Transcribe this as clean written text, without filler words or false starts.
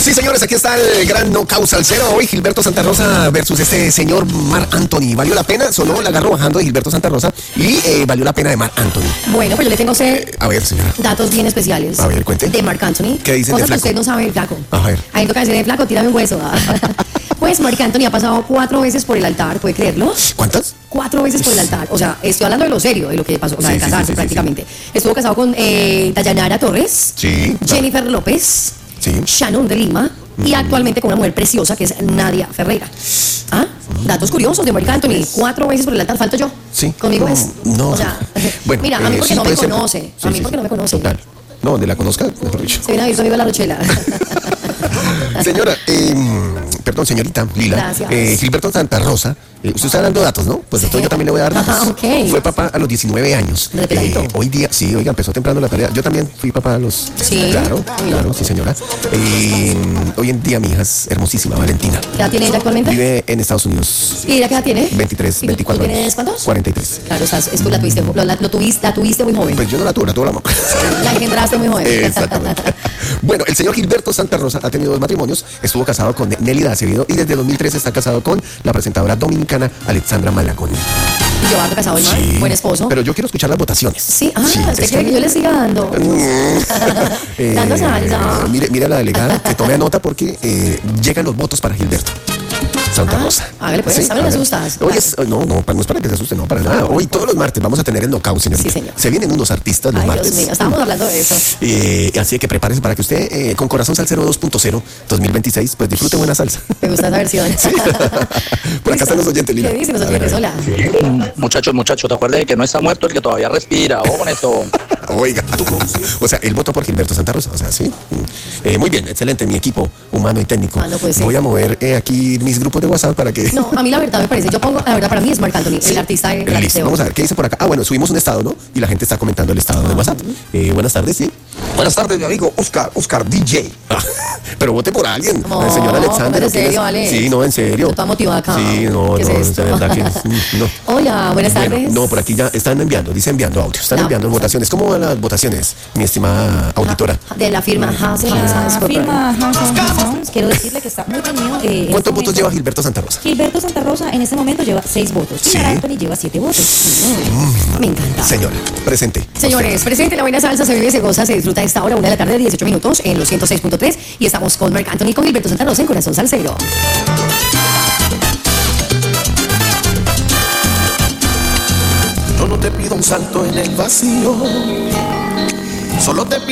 Sí, señores, aquí está el gran knockout salsero. Hoy Gilberto Santa Rosa versus este señor Marc Anthony. ¿Valió la pena? Sonó el agarro bajando de Gilberto Santa Rosa y valió la pena de Marc Anthony. Bueno, pues yo le tengo a ver, señora. datos bien especiales. A ver, cuente. De Marc Anthony. ¿Qué dicen Cosas de flaco? que usted no sabe, flaco. A ver. Ahí toca decir de flaco, tírame un hueso. Pues Marc Anthony ha pasado 4 veces por el altar, ¿puede creerlo? ¿Cuántas? 4 veces por el altar. O sea, estoy hablando de lo serio, de lo que pasó, o sea, Sí, de sí, casarse sí, prácticamente. Estuvo casado con Dayanara Torres, Sí. Jennifer López, Sí. Shannon de Lima y actualmente con una mujer preciosa que es Nadia Ferreira. ¿Ah? Datos curiosos de Marc Anthony. 4 veces por el altar, falto yo. Sí. Conmigo es. No. O sea, Bueno, mira, a mí porque sí no me puede ser. conoce. Sí, A mí sí, porque sí. no me conoce. Total. No, donde la conozca, mejor dicho. Se viene a ir conmigo a la Rochela. Señora, perdón, señorita Lila. Gracias. Gilberto Santa Rosa, usted está dando datos, ¿no? Pues entonces yo también le voy a dar datos. Ah, ok. Fue papá a los 19 años. ¿De peladito? Hoy día, sí, oiga, empezó temprano la tarea. Yo también fui papá a los... Sí. Claro, sí, señora. Hoy en día mi hija es hermosísima, Valentina. ¿Qué edad tiene ella actualmente? Vive en Estados Unidos. ¿Y ella qué edad tiene? 23, ¿Y 24 ¿Tú tienes años. cuántos? 43. Claro, tú la tuviste muy joven. Pues yo no la tuve la mamá. La engendraste muy joven. Exactamente. Bueno, el señor Gilberto Santa Rosa ha tenido 2 matrimonios. Estuvo casado con Nelly Acevedo y desde 2013 está casado con la presentadora dominicana Alexandra Malagón. Y llevando casado el mar, Sí. buen esposo. Pero yo quiero escuchar las votaciones. Sí, Sí, ¿usted quiere que yo le siga dando? Dando salsa. Mire a la delegada, que tome nota porque llegan los votos para Gilberto Santa Rosa. Hágale pues, Sí, a mí me a ver. asustas. Hoy no es para que se asuste, no, para nada. Hoy todos los martes vamos a tener el knockout, señorita. Sí, señor. Se vienen unos artistas los Ay, martes. Dios mío, estábamos hablando de eso. Así que prepárese para que usted, con Corazón Salsero 2.0 2026, pues disfrute buena salsa. Me gusta esa versión. Sí. Por acá están los oyentes, Lila. ¿Qué dicen los A ver, oyentes? a ver. Hola. Muchachos, ¿te acuerdas de que no está muerto el que todavía respira? Ojo con esto. Oiga, o sea, el voto por Gilberto Santa Rosa, o sea, sí. Muy bien, excelente, mi equipo humano y técnico. Ah, no, pues sí. Voy a mover aquí mis grupos de WhatsApp para que... No, a mí la verdad me parece, la verdad para mí es Marc Anthony, el artista de Listo, vamos a ver qué dice por acá. Bueno, subimos un estado, ¿no? Y la gente está comentando el estado de WhatsApp. Buenas tardes, sí. Buenas tardes, mi amigo Oscar DJ. Pero vote por alguien. No, El señor Alexander. ¿en serio, Alex? Sí, no, en serio. Estoy toda motivada acá. Sí, no, ¿Qué es esto? de verdad que no. Hola, buenas tardes. Bueno, no, por aquí ya están enviando audios, están No. enviando votaciones. ¿Cómo van las votaciones, mi estimada auditora? De la firma House Firma House. Quiero decirle que está muy reñido. ¿Cuántos votos lleva Gilberto Santa Rosa? Gilberto Santa Rosa en este momento lleva 6 votos. Sí. Y Marc Anthony lleva 7 votos. Me encanta. Señora, presente. Señores, presente la buena salsa, se vive, se goza, se disfruta a esta hora, 1 de la tarde, 18 minutos, en los 106.3. Y estamos con Marc Anthony, con Gilberto Santa Rosa en Corazón Salsero. Yo no te pido un salto en el vacío, solo te pido